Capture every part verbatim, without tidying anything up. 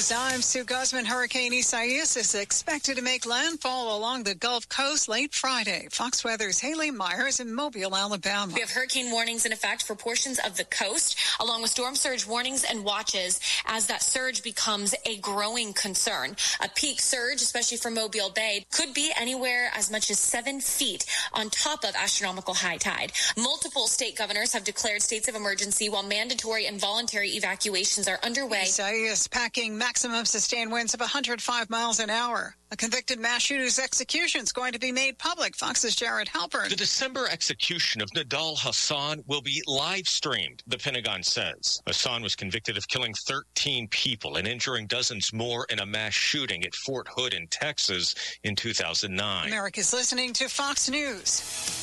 news. I'm Sue Guzman. Hurricane Isaias is expected to make landfall along the Gulf Coast late Friday. Fox Weather's Haley Myers in Mobile, Alabama. We have hurricane warnings in effect for portions of the coast, along with storm surge warnings and watches as that surge becomes a growing concern. A peak surge, especially for Mobile Bay, could be anywhere as much as seven feet on top of astronomical high tide. Multiple state governors have declared states of emergency while mandatory and voluntary evacuations are underway. Isaias packing maximum sustained winds of one hundred five miles an hour. A convicted mass shooter's execution is going to be made public. Fox's Jared Halpern. The December execution of Nidal Hasan will be live streamed, the Pentagon says. Hasan was convicted of killing thirteen people and injuring dozens more in a mass shooting at Fort Hood in Texas in two thousand nine. America's listening to Fox News.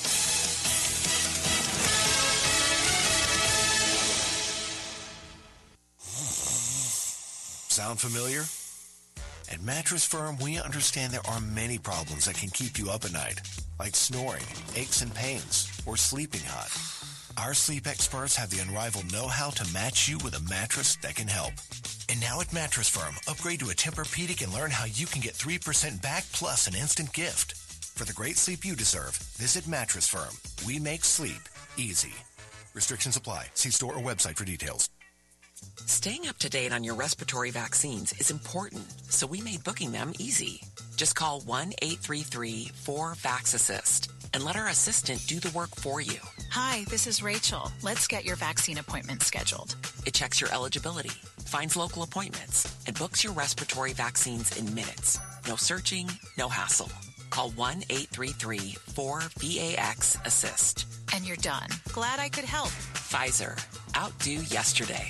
Sound familiar? At Mattress Firm, we understand there are many problems that can keep you up at night, like snoring, aches and pains, or sleeping hot. Our sleep experts have the unrivaled know-how to match you with a mattress that can help. And now at Mattress Firm, upgrade to a Tempur-Pedic and learn how you can get three percent back plus an instant gift. For the great sleep you deserve, visit Mattress Firm. We make sleep easy. Restrictions apply. See store or website for details. Staying up to date on your respiratory vaccines is important, so we made booking them easy. Just call one eight three three four VAX-ASSIST and let our assistant do the work for you. Hi, this is Rachel. Let's get your vaccine appointment scheduled. It checks your eligibility, finds local appointments, and books your respiratory vaccines in minutes. No searching, no hassle. Call one eight three three four VAX-ASSIST. And you're done. Glad I could help. Pfizer. Outdo yesterday.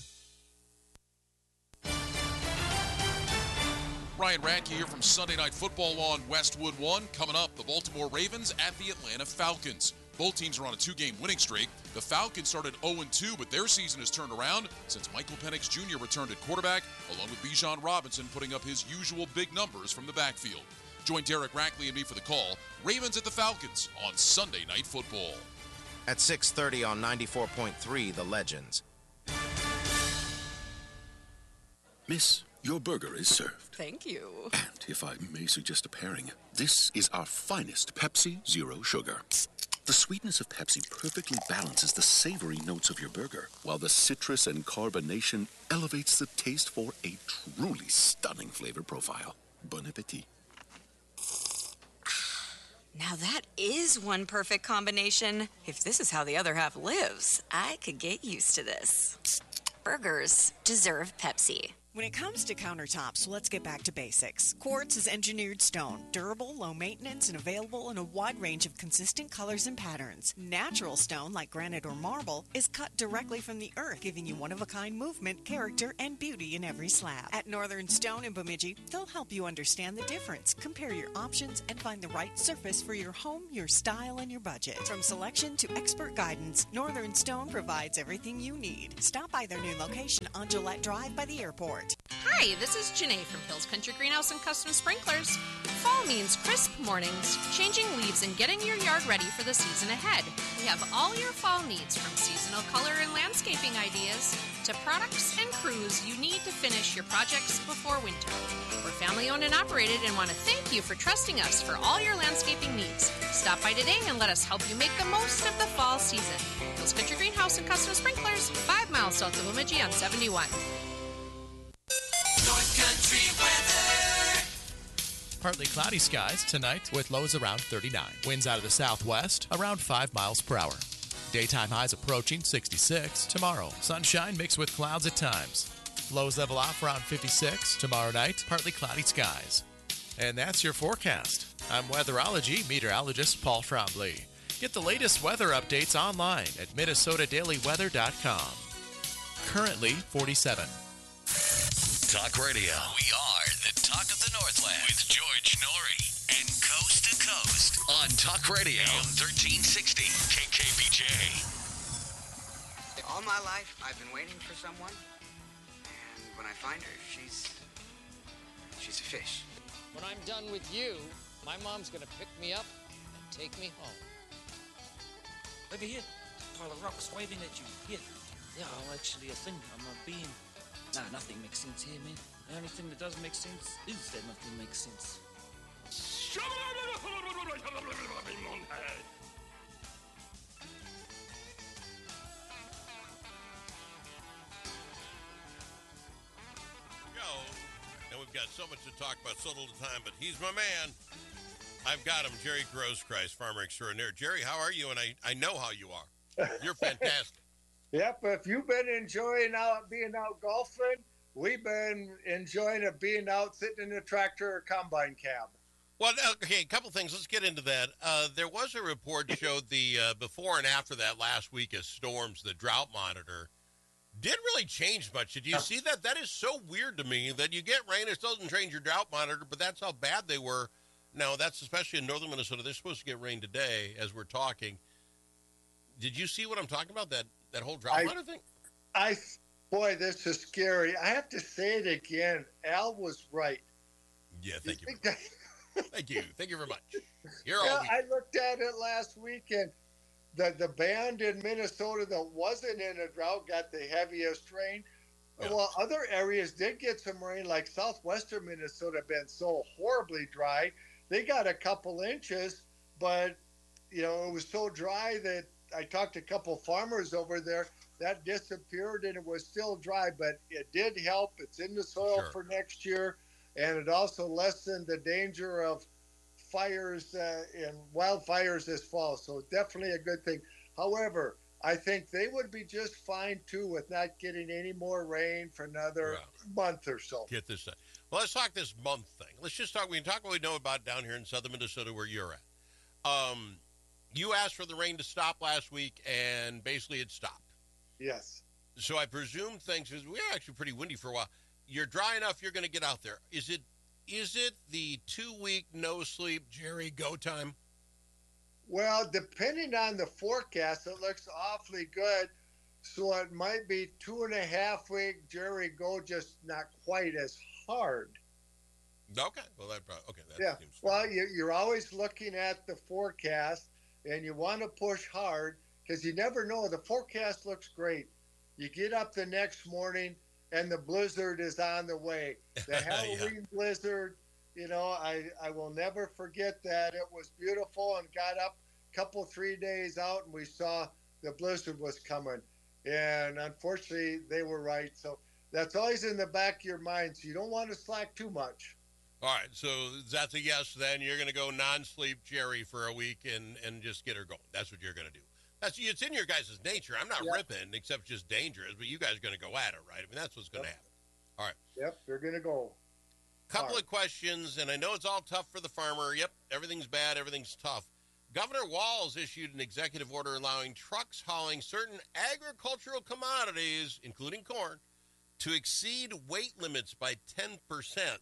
Ryan Radke here from Sunday Night Football on Westwood One. Coming up, the Baltimore Ravens at the Atlanta Falcons. Both teams are on a two-game winning streak. The Falcons started oh and two, but their season has turned around since Michael Penix Junior returned at quarterback, along with Bijan Robinson putting up his usual big numbers from the backfield. Join Derek Rackley and me for the call. Ravens at the Falcons on Sunday Night Football. At six thirty on ninety-four point three, The Legends. Miss, your burger is served. Thank you. And if I may suggest a pairing, this is our finest Pepsi Zero Sugar. The sweetness of Pepsi perfectly balances the savory notes of your burger, while the citrus and carbonation elevates the taste for a truly stunning flavor profile. Bon appetit. Now that is one perfect combination. If this is how the other half lives, I could get used to this. Burgers deserve Pepsi. When it comes to countertops, let's get back to basics. Quartz is engineered stone, durable, low maintenance, and available in a wide range of consistent colors and patterns. Natural stone, like granite or marble, is cut directly from the earth, giving you one-of-a-kind movement, character, and beauty in every slab. At Northern Stone in Bemidji, they'll help you understand the difference, compare your options, and find the right surface for your home, your style, and your budget. From selection to expert guidance, Northern Stone provides everything you need. Stop by their new location on Gillette Drive by the airport. Hi, this is Janae from Hills Country Greenhouse and Custom Sprinklers. Fall means crisp mornings, changing leaves, and getting your yard ready for the season ahead. We have all your fall needs, from seasonal color and landscaping ideas to products and crews you need to finish your projects before winter. We're family owned and operated and want to thank you for trusting us for all your landscaping needs. Stop by today and let us help you make the most of the fall season. Hills Country Greenhouse and Custom Sprinklers, five miles south of Bemidji on seventy-one. North Country weather. Partly cloudy skies tonight with lows around thirty-nine. Winds out of the southwest around five miles per hour. Daytime highs approaching sixty-six. Tomorrow, sunshine mixed with clouds at times. Lows level off around fifty-six. Tomorrow night, partly cloudy skies. And that's your forecast. I'm weatherology meteorologist Paul Trombley. Get the latest weather updates online at Minnesota Daily Weather dot com. Currently forty-seven. Talk Radio. We are the talk of the Northland with George Norrie and Coast to Coast on Talk Radio A M thirteen sixty K K B J. All my life, I've been waiting for someone, and when I find her, she's she's a fish. When I'm done with you, my mom's gonna pick me up and take me home. Over here, pile of rocks waving at you. Here. Yeah, I'm actually a thing. I'm a being. Nah, nothing makes sense here, man. Anything that doesn't make sense is that nothing makes sense. Go. And we've got so much to talk about, so little time, but he's my man. I've got him, Jerry Grosskreis, farmer extraordinaire. Jerry, how are you? And I, I know how you are. You're fantastic. Yep, if you've been enjoying out being out golfing, we've been enjoying it being out sitting in a tractor or combine cab. Well, okay, a couple things. Let's get into that. Uh, there was a report showed the uh, before and after that last week of storms, the drought monitor didn't really change much. Did you see that? That is so weird to me that you get rain, it doesn't change your drought monitor, but that's how bad they were. Now, that's especially in northern Minnesota. They're supposed to get rain today as we're talking. Did you see what I'm talking about, that, that whole drought I, monitor thing? I, boy, this is scary. I have to say it again. Al was right. Yeah, thank you. you Thank you. Thank you very much. You're yeah, all I looked at it last week, and the, the band in Minnesota that wasn't in a drought got the heaviest rain. Yeah. Well, other areas did get some rain, like southwestern Minnesota been so horribly dry. They got a couple inches, but, you know, it was so dry that I talked to a couple farmers over there. That disappeared, and it was still dry, but it did help. It's in the soil sure. for next year, and it also lessened the danger of fires uh, and wildfires this fall. So definitely a good thing. However, I think they would be just fine, too, with not getting any more rain for another wow. month or so. Get this done. Well, let's talk this month thing. Let's just talk. We can talk what we know about down here in southern Minnesota where you're at. Um, you asked for the rain to stop last week, and basically it stopped. Yes. So I presume things, we were actually pretty windy for a while. You're dry enough, you're going to get out there. Is it is it the two-week no-sleep Jerry go time? Well, depending on the forecast, it looks awfully good. So it might be two and a half week Jerry go, just not quite as hard. Okay. Well, that probably, okay. That yeah. seems well, you, you're always looking at the forecast, and you want to push hard because you never know. The forecast looks great. You get up the next morning, and the blizzard is on the way. The Halloween yeah. blizzard, you know, I, I will never forget that. It was beautiful, and got up a couple, three days out, and we saw the blizzard was coming. And unfortunately, they were right. So that's always in the back of your mind. So you don't want to slack too much. All right. So that's a yes, then. You're going to go non-sleep Jerry for a week and, and just get her going. That's what you're going to do. That's It's in your guys' nature. I'm not yep. ripping, except just dangerous. But you guys are going to go at it, right? I mean, that's what's going to yep. happen. All right. Yep, they're going to go. Couple right. of questions, and I know it's all tough for the farmer. Yep, everything's bad. Everything's tough. Governor Walz issued an executive order allowing trucks hauling certain agricultural commodities, including corn, to exceed weight limits by ten percent.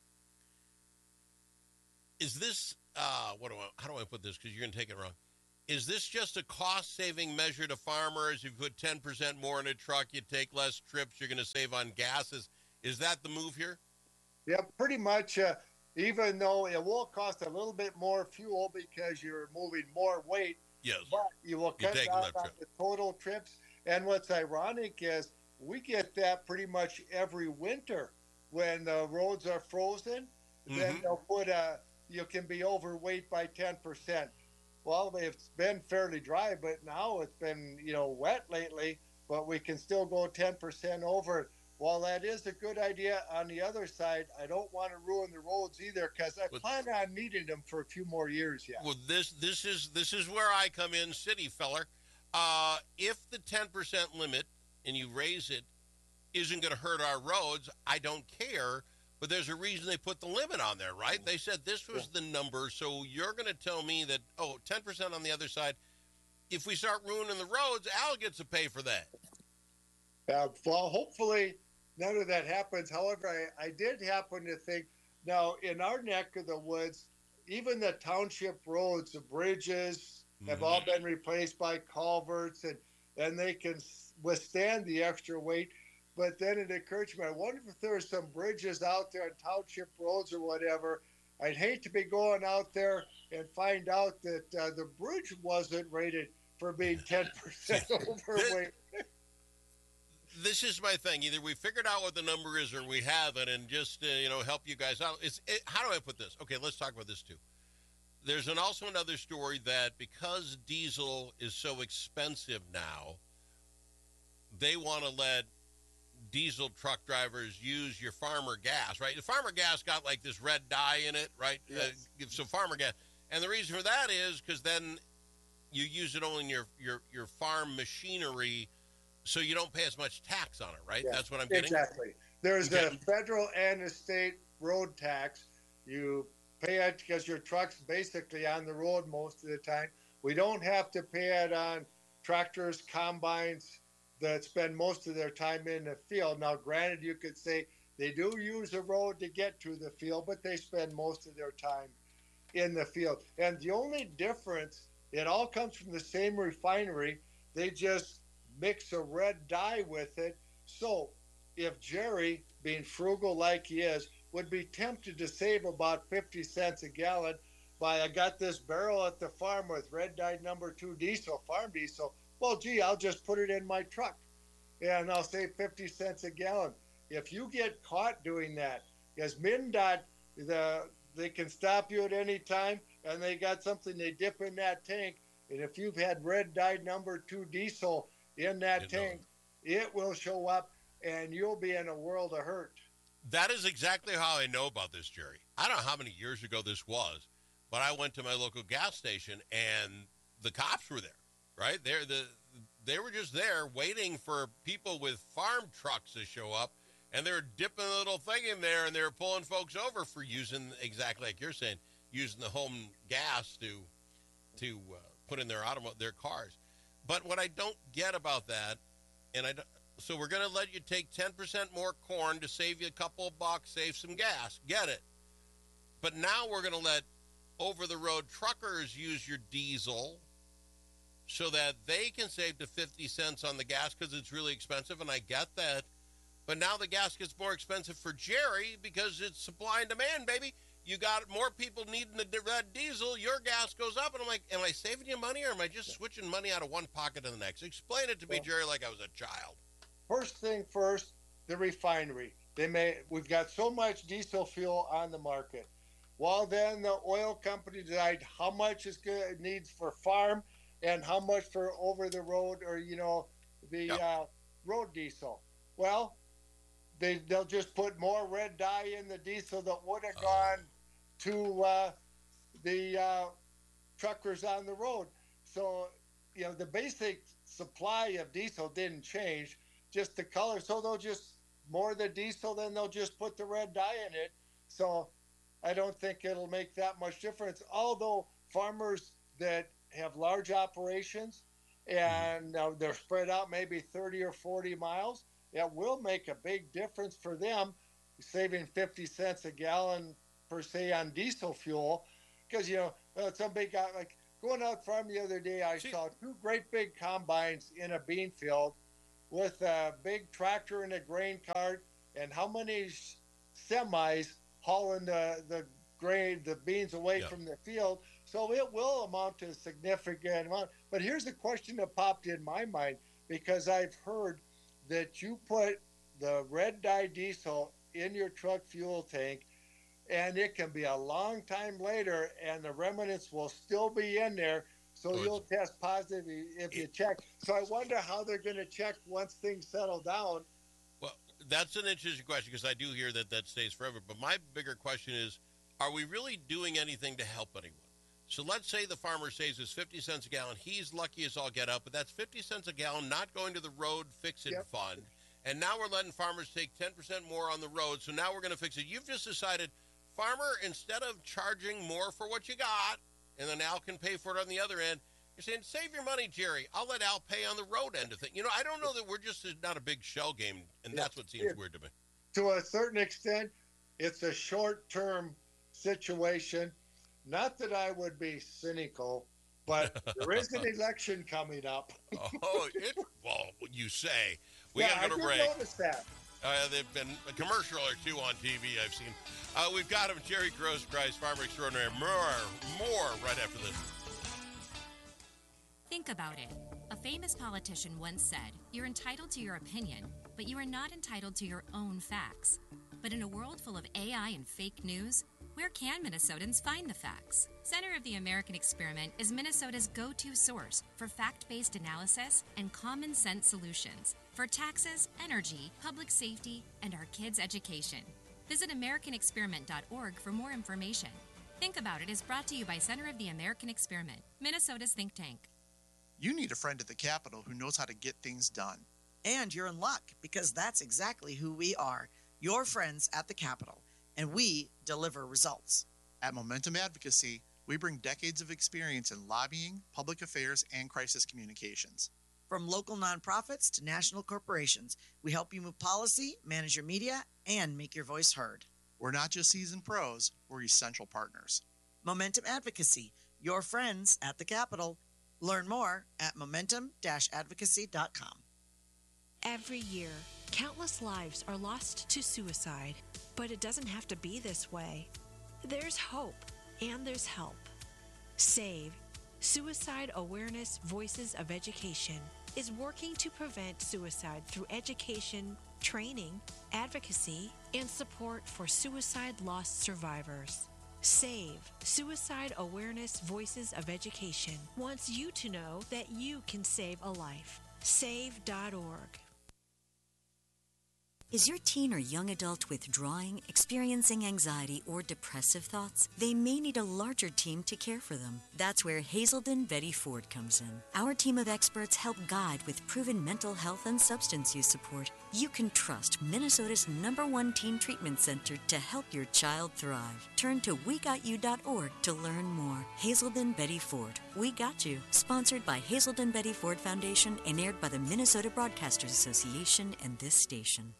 Is this, uh, what do I, how do I put this? Because you're going to take it wrong. Is this just a cost-saving measure to farmers? You put ten percent more in a truck, you take less trips, you're going to save on gases. Is that the move here? Yeah, pretty much. Uh, even though it will cost a little bit more fuel because you're moving more weight, yes, but you will cut you down on the total trips. And what's ironic is we get that pretty much every winter when the roads are frozen. Mm-hmm. Then they'll put a you can be overweight by ten percent. Well, it's been fairly dry, but now it's been, you know, wet lately, but we can still go ten percent over. While that is a good idea, on the other side, I don't want to ruin the roads either because I but, plan on needing them for a few more years yet. Well, this this is this is where I come in, city feller. Uh, if the ten percent limit, and you raise it, isn't going to hurt our roads, I don't care. But there's a reason they put the limit on there, right? They said this was the number, so you're going to tell me that, oh, ten percent on the other side. If we start ruining the roads, Al gets to pay for that. Uh, well, hopefully none of that happens. However, I, I did happen to think, now, in our neck of the woods, even the township roads, the bridges mm-hmm. have all been replaced by culverts, and, and they can withstand the extra weight. But then it occurred to me, I wonder if there are some bridges out there on township roads or whatever. I'd hate to be going out there and find out that uh, the bridge wasn't rated for being ten percent overweight. this is my thing. Either we figured out what the number is or we haven't, and just, uh, you know, help you guys out. It's, it, how do I put this? Okay, let's talk about this, too. There's an, also another story that because diesel is so expensive now, they want to let diesel truck drivers use your farmer gas, right? The farmer gas got like this red dye in it, right? Yes. Uh, so farmer gas. And the reason for that is because then you use it only in your, your, your farm machinery, so you don't pay as much tax on it, right? Yes, That's what I'm getting. Exactly. There's Okay. a federal and a state road tax. You pay it because your truck's basically on the road most of the time. We don't have to pay it on tractors, combines that spend most of their time in the field. Now, granted, you could say they do use a road to get to the field, but they spend most of their time in the field. And the only difference, it all comes from the same refinery. They just mix a red dye with it. So if Jerry, being frugal like he is, would be tempted to save about fifty cents a gallon by, I got this barrel at the farm with red dye number two diesel, farm diesel. Well, gee, I'll just put it in my truck and I'll save fifty cents a gallon. If you get caught doing that, because MnDOT, the, they can stop you at any time, and they got something they dip in that tank. And if you've had red dye number two diesel in that It tank, it will show up and you'll be in a world of hurt. That is exactly how I know about this, Jerry. I don't know how many years ago this was, but I went to my local gas station and the cops were there, right? They're the they were just there waiting for people with farm trucks to show up, and they were dipping a little thing in there, and they were pulling folks over for using, exactly like you're saying, using the home gas to to uh, put in their automo- their cars. But what I don't get about that, and I don't, so we're going to let you take ten percent more corn to save you a couple of bucks, save some gas. Get it. But now we're going to let over-the-road truckers use your diesel so that they can save to fifty cents on the gas because it's really expensive, and I get that. But now the gas gets more expensive for Jerry because it's supply and demand, baby. You got more people needing the red diesel, your gas goes up, and I'm like, am I saving you money, or am I just switching money out of one pocket to the next? Explain it to me, Well, Jerry, like I was a child. First thing first, the refinery. They may we've got so much diesel fuel on the market. Well, then the oil company decide how much is good it needs for farm and how much for over the road, or you know, the Yep. uh, road diesel. Well, they they'll just put more red dye in the diesel that would have gone to uh, the uh, truckers on the road. So, you know, the basic supply of diesel didn't change, just the color. So they'll just more the diesel, then they'll just put the red dye in it. So I don't think it'll make that much difference. Although farmers that have large operations and uh, they're spread out maybe thirty or forty miles, it will make a big difference for them, saving fifty cents a gallon per se on diesel fuel. Because, you know, uh, some big guy, like going out farm the other day, I saw two great big combines in a bean field with a big tractor and a grain cart, and how many semis hauling the, the grain, the beans away Yeah. from the field. So it will amount to a significant amount. But here's a question that popped in my mind, because I've heard that you put the red dye diesel in your truck fuel tank, and it can be a long time later, and the remnants will still be in there. So Oh, you'll test positive if you check. So I wonder how they're going to check once things settle down. Well, that's an interesting question because I do hear that that stays forever. But my bigger question is, are we really doing anything to help anyone? So let's say the farmer saves us fifty cents a gallon. He's lucky as all get up, but that's fifty cents a gallon not going to the road fix-it Yep. fund. And now we're letting farmers take ten percent more on the road. So now we're going to fix it. You've just decided, farmer, instead of charging more for what you got, and then Al can pay for it on the other end, you're saying, save your money, Jerry. I'll let Al pay on the road end of things. You know, I don't know that we're just not a big shell game, and that's what seems Yeah. weird to me. To a certain extent, it's a short-term situation. Not that I would be cynical, but there is an election coming up. Oh, it, well, you say. We yeah, got to I go to did break. notice that. Uh, they've been a commercial or two on T V I've seen. Uh, we've got him, Jerry Grosskreis, Farmer Extraordinary. More, more right after this. Think about it. A famous politician once said, "You're entitled to your opinion, but you are not entitled to your own facts. But in a world full of A I and fake news, where can Minnesotans find the facts? Center of the American Experiment is Minnesota's go-to source for fact-based analysis and common sense solutions for taxes, energy, public safety, and our kids' education. Visit American Experiment dot org for more information. Think About It is brought to you by Center of the American Experiment, Minnesota's think tank. You need a friend at the Capitol who knows how to get things done. And you're in luck, because that's exactly who we are, your friends at the Capitol, and we deliver results. At Momentum Advocacy, we bring decades of experience in lobbying, public affairs, and crisis communications. From local nonprofits to national corporations, we help you move policy, manage your media, and make your voice heard. We're not just seasoned pros, we're essential partners. Momentum Advocacy, your friends at the Capitol. Learn more at momentum dash advocacy dot com. Every year, countless lives are lost to suicide, but it doesn't have to be this way. There's hope, and there's help. SAVE, Suicide Awareness Voices of Education, is working to prevent suicide through education, training, advocacy, and support for suicide loss survivors. SAVE, Suicide Awareness Voices of Education, wants you to know that you can save a life. save dot org. Is your teen or young adult withdrawing, experiencing anxiety, or depressive thoughts? They may need a larger team to care for them. That's where Hazelden Betty Ford comes in. Our team of experts help guide with proven mental health and substance use support. You can trust Minnesota's number one teen treatment center to help your child thrive. Turn to we got you dot org to learn more. Hazelden Betty Ford. We Got You. Sponsored by Hazelden Betty Ford Foundation and aired by the Minnesota Broadcasters Association and this station.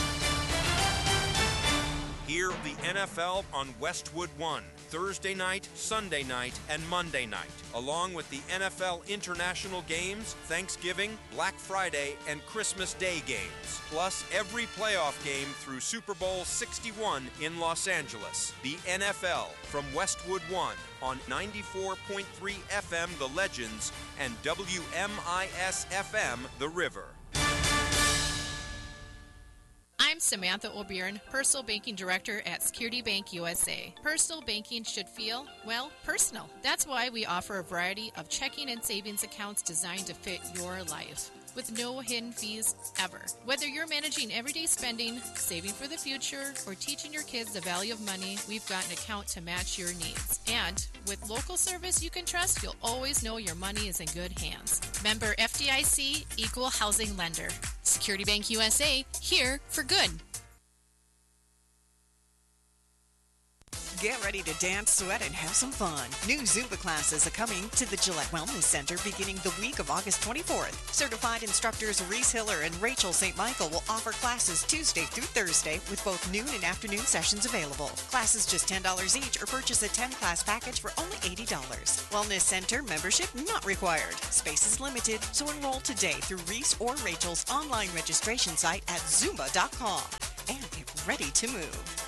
Hear the N F L on Westwood One, Thursday night, Sunday night, and Monday night, along with the N F L International Games, Thanksgiving, Black Friday, and Christmas Day games, plus every playoff game through Super Bowl sixty-one in Los Angeles. The N F L from Westwood One on ninety-four point three F M The Legends and W M I S F M The River. I'm Samantha O'Byrne, Personal Banking Director at Security Bank U S A. Personal banking should feel, well, personal. That's why we offer a variety of checking and savings accounts designed to fit your life, with no hidden fees ever. Whether you're managing everyday spending, saving for the future, or teaching your kids the value of money, we've got an account to match your needs. And with local service you can trust, you'll always know your money is in good hands. Member F D I C, Equal Housing Lender. Security Bank U S A, here for good. Get ready to dance, sweat, and have some fun. New Zumba classes are coming to the Gillette Wellness Center beginning the week of August twenty-fourth. Certified instructors Reese Hiller and Rachel Saint Michael will offer classes Tuesday through Thursday with both noon and afternoon sessions available. Classes just ten dollars each or purchase a ten-class package for only eighty dollars. Wellness Center membership not required. Space is limited, so enroll today through Reese or Rachel's online registration site at zumba dot com and get ready to move.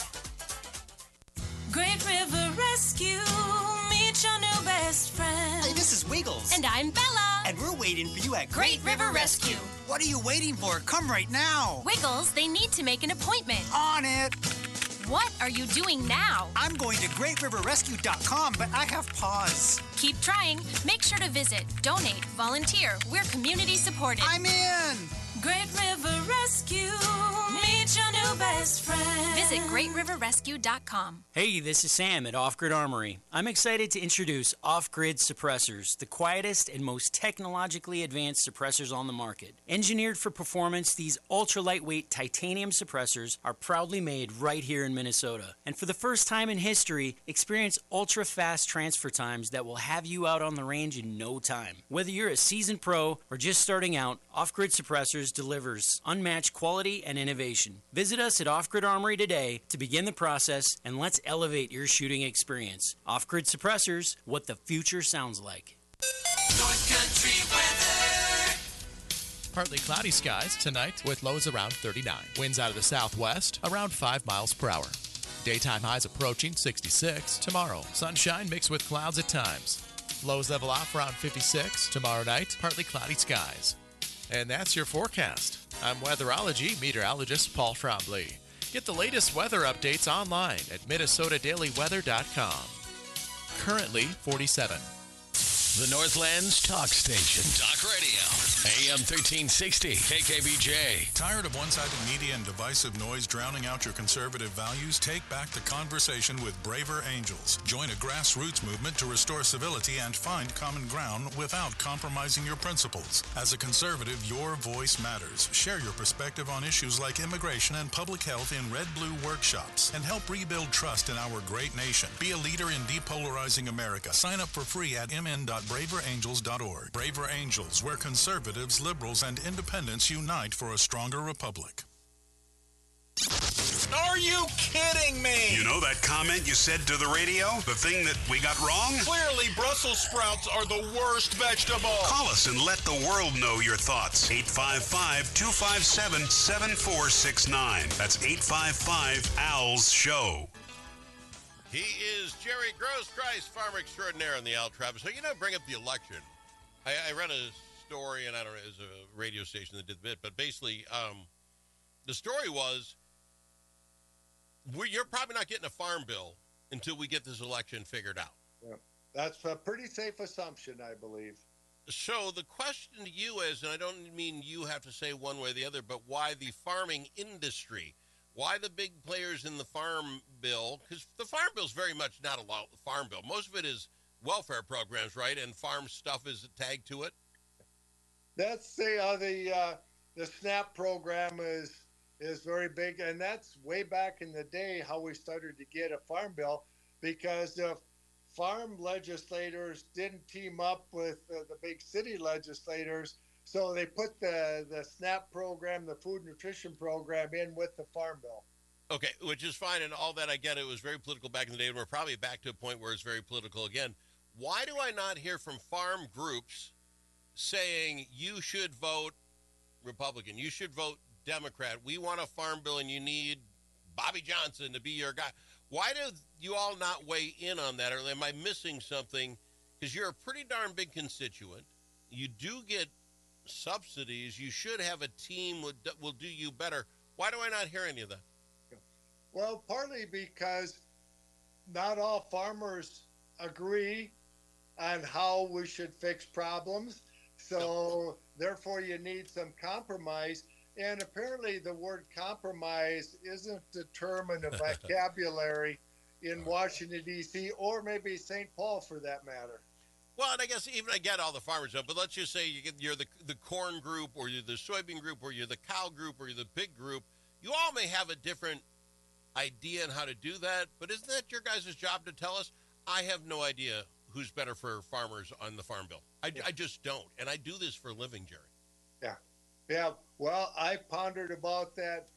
Great River Rescue, meet your new best friend. Hey, this is Wiggles. And I'm Bella. And we're waiting for you at Great River Rescue. What are you waiting for? Come right now. Wiggles, they need to make an appointment. On it. What are you doing now? I'm going to great river rescue dot com, but I have pause. Keep trying. Make sure to visit, donate, volunteer. We're community supported. I'm in. Great River Rescue, meet your new best friend. Visit great river rescue dot com. Hey, this is Sam at Off Grid Armory. I'm excited to introduce Off Grid Suppressors, the quietest and most technologically advanced suppressors on the market. Engineered for performance, these ultra-lightweight titanium suppressors are proudly made right here in Minnesota. And for the first time in history, experience ultra-fast transfer times that will have you out on the range in no time. Whether you're a seasoned pro or just starting out, Off Grid Suppressors delivers unmatched quality and innovation. Visit us at Off Grid Armory today to begin the process, and let's elevate your shooting experience. Off Grid Suppressors, what the future sounds like. North Country weather. Partly cloudy skies tonight with lows around thirty-nine. Winds out of the southwest around five miles per hour. Daytime highs approaching sixty-six. Tomorrow, sunshine mixed with clouds at times. Lows level off around fifty-six. Tomorrow night, partly cloudy skies. And that's your forecast. I'm weatherology meteorologist Paul Trombley. Get the latest weather updates online at minnesota daily weather dot com. Currently forty-seven. The Northland's talk station. Talk Radio. A M thirteen sixty. K K B J. Tired of one-sided media and divisive noise drowning out your conservative values? Take back the conversation with Braver Angels. Join a grassroots movement to restore civility and find common ground without compromising your principles. As a conservative, your voice matters. Share your perspective on issues like immigration and public health in Red Blue workshops and help rebuild trust in our great nation. Be a leader in depolarizing America. Sign up for free at m n dot braver angels dot org. Braver Angels, where conservatives, liberals, and independents unite for a stronger republic. Are you kidding me? You know that comment you said to the radio? The thing that we got wrong? Clearly, Brussels sprouts are the worst vegetable. Call us and let the world know your thoughts. eight five five, two five seven, seven four six nine. That's eight five five, A L S, SHOW. He is Jerry Grosskreis, farmer extraordinaire on the Al Travis. So, you know, bring up the election. I, I read a story, and I don't know, it was a radio station that did the bit, but basically, um, the story was, we, you're probably not getting a farm bill until we get this election figured out. Yeah. That's a pretty safe assumption, I believe. So the question to you is, and I don't mean you have to say one way or the other, but why the farming industry? Why the big players in the farm bill? Because the farm bill is very much not a farm bill. Most of it is welfare programs, right? And farm stuff is tagged to it. That's the uh, the uh, the SNAP program is is very big, and that's way back in the day how we started to get a farm bill, because the farm legislators didn't team up with uh, the big city legislators. So they put the, the SNAP program, the food nutrition program, in with the farm bill. Okay, which is fine, and all that I get. It was very political back in the day, and we're probably back to a point where it's very political again. Why do I not hear from farm groups saying you should vote Republican, you should vote Democrat, we want a farm bill, and you need Bobby Johnson to be your guy? Why do you all not weigh in on that, or am I missing something? Because you're a pretty darn big constituent. You do get subsidies. You should have a team that will do you better. Why do I not hear any of that? Well, partly because not all farmers agree on how we should fix problems. So no. Therefore you need some compromise. And apparently the word compromise isn't a term in the vocabulary in Washington, D C, or maybe Saint Paul for that matter. Well, and I guess even I get all the farmers up, but let's just say you get, you're the the corn group, or you're the soybean group, or you're the cow group, or you're the pig group. You all may have a different idea on how to do that, but isn't that your guys' job to tell us? I have no idea who's better for farmers on the farm bill. I, yeah. I just don't, and I do this for a living, Jerry. Yeah, yeah. Well, I pondered about that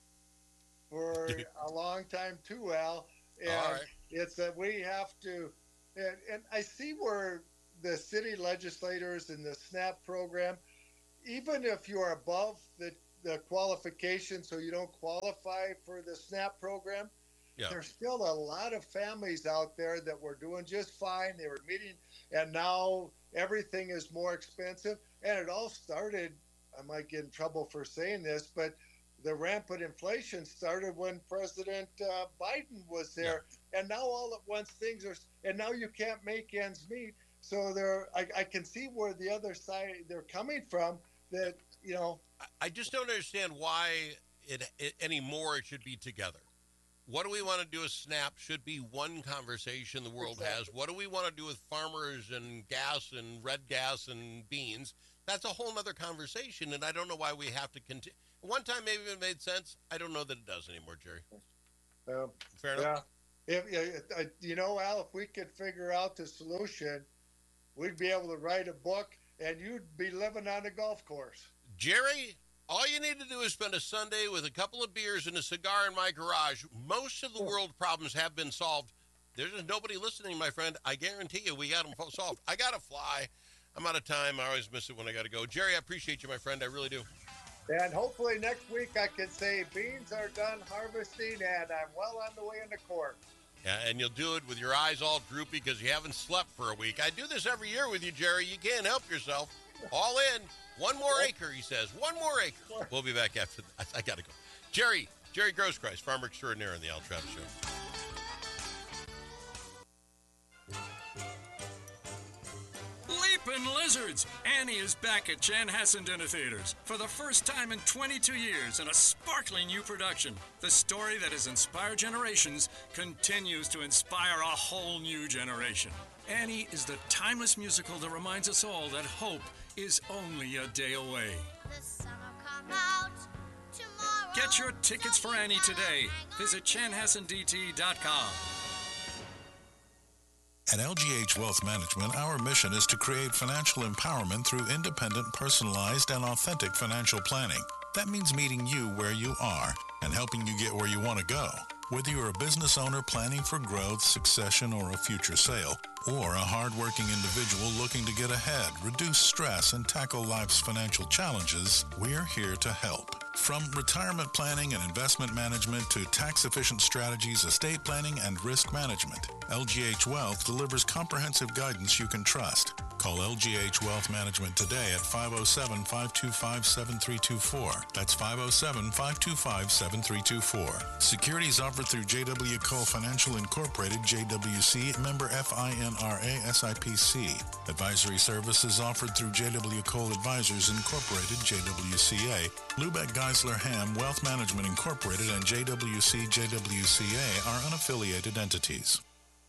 for a long time too, Al. And all right. It's that we have to, and, and I see where the city legislators and the SNAP program, even if you're above the, the qualification, so you don't qualify for the SNAP program, yeah. There's still a lot of families out there that were doing just fine. They were meeting, and now everything is more expensive. And it all started, I might get in trouble for saying this, but the rampant inflation started when President uh, Biden was there. Yeah. And now all at once things are, and now you can't make ends meet. So there, I, I can see where the other side they're coming from. That you know, I just don't understand why it, it anymore. It should be together. What do we want to do with SNAP? Should be one conversation the world exactly. has. What do we want to do with farmers and gas and red gas and beans? That's a whole other conversation, and I don't know why we have to continue. One time maybe it made sense. I don't know that it does anymore, Jerry. Um, Fair enough. Yeah. If, if, you know, Al, if we could figure out the solution, we'd be able to write a book, and you'd be living on a golf course. Jerry, all you need to do is spend a Sunday with a couple of beers and a cigar in my garage. Most of the world problems have been solved. There's nobody listening, my friend. I guarantee you we got them solved. I got to fly. I'm out of time. I always miss it when I got to go. Jerry, I appreciate you, my friend. I really do. And hopefully next week I can say beans are done harvesting and I'm well on the way into court. Yeah, and you'll do it with your eyes all droopy because you haven't slept for a week. I do this every year with you, Jerry. You can't help yourself. All in. One more acre, he says. One more acre. We'll be back after that. I got to go. Jerry, Jerry Grosskreis, Farmer Extraordinaire on the Al Travis Show. Leapin' Lizards! Annie is back at Chanhassen Dinner Theaters for the first time in twenty-two years in a sparkling new production. The story that has inspired generations continues to inspire a whole new generation. Annie is the timeless musical that reminds us all that hope is only a day away. The sun will come out tomorrow. Get your tickets for Annie today. Visit chanhassen d t dot com. At L G H Wealth Management, our mission is to create financial empowerment through independent, personalized, and authentic financial planning. That means meeting you where you are and helping you get where you want to go. Whether you're a business owner planning for growth, succession, or a future sale, or a hardworking individual looking to get ahead, reduce stress, and tackle life's financial challenges, we're here to help. From retirement planning and investment management to tax-efficient strategies, estate planning, and risk management, L G H Wealth delivers comprehensive guidance you can trust. Call L G H Wealth Management today at five oh seven, five two five, seven three two four. That's five oh seven, five two five, seven three two four. Securities offered through J W. Cole Financial Incorporated, J W C, member F I N R A, S I P C. Advisory services offered through J W. Cole Advisors Incorporated, J W C A. Lubeck Geisler Ham Wealth Management Incorporated and J W C, J W C A are unaffiliated entities.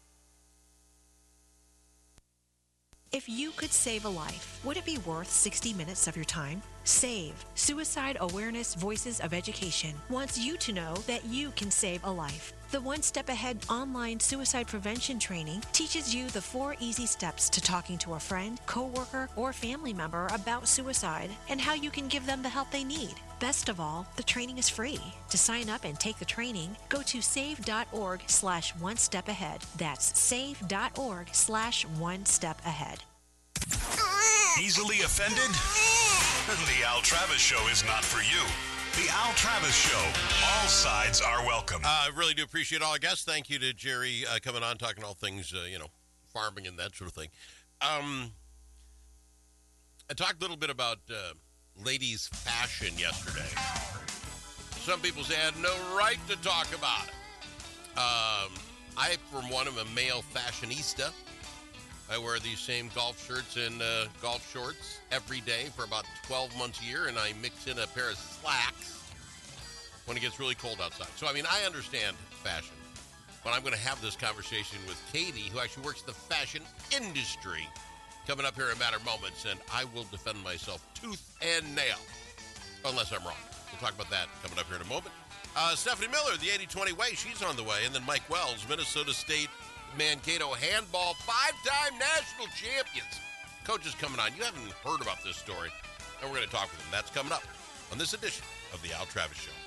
If you could save a life, would it be worth sixty minutes of your time? SAVE, Suicide Awareness Voices of Education, wants you to know that you can save a life. The One Step Ahead online suicide prevention training teaches you the four easy steps to talking to a friend, coworker, or family member about suicide and how you can give them the help they need. Best of all, the training is free. To sign up and take the training, go to save.org slash one step ahead. That's save.org slash one step ahead. Easily offended? The Al Travis Show is not for you. The Al Travis Show. All sides are welcome. I uh, really do appreciate all our guests. Thank you to Jerry uh, coming on, talking all things, uh, you know, farming and that sort of thing. Um, I talked a little bit about uh, ladies' fashion yesterday. Some people say I had no right to talk about it. Um, I, for one, am a male fashionista. I wear these same golf shirts and uh, golf shorts every day for about twelve months a year, and I mix in a pair of slacks when it gets really cold outside. So, I mean, I understand fashion, but I'm going to have this conversation with Katie, who actually works in the fashion industry, coming up here in a matter of moments, and I will defend myself tooth and nail, unless I'm wrong. We'll talk about that coming up here in a moment. Uh, Stephanie Miller, the eighty twenty way, she's on the way, and then Mike Wells, Minnesota State Mankato handball five-time national champions. Coach is coming on. You haven't heard about this story, and we're going to talk with him. That's coming up on this edition of the Al Travis Show.